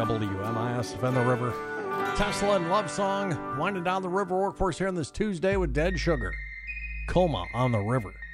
WMISFM The River. Tesla and Love Song winding down the river workforce here on this Tuesday with Dead Sugar. Coma on the River.